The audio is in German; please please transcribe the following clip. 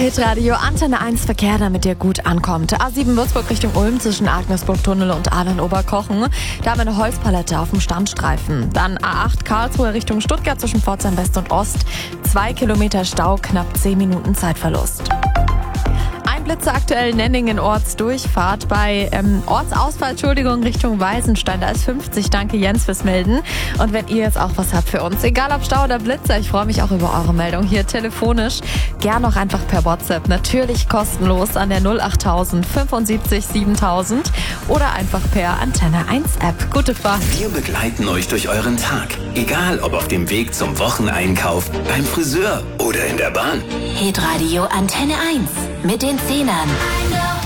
Hitradio Antenne 1 Verkehr, damit ihr gut ankommt. A7 Würzburg Richtung Ulm zwischen Agnesburg-Tunnel und Aalen-Oberkochen. Da haben wir eine Holzpalette auf dem Standstreifen. Dann A8 Karlsruhe Richtung Stuttgart zwischen Pforzheim West und Ost. 2 Kilometer Stau, knapp 10 Minuten Zeitverlust. Blitze aktuell Nenningen Ortsdurchfahrt bei Ortsausfall, Richtung Weißenstein. Da ist 50. Danke Jens fürs Melden. Und wenn ihr jetzt auch was habt für uns, egal ob Stau oder Blitze, ich freue mich auch über eure Meldung hier telefonisch. Gern auch einfach per WhatsApp. Natürlich kostenlos an der 08000 75 7000 oder einfach per Antenne 1 App. Gute Fahrt. Wir begleiten euch durch euren Tag. Egal ob auf dem Weg zum Wocheneinkauf, beim Friseur oder in der Bahn. Hitradio Antenne 1 mit den Zehnern.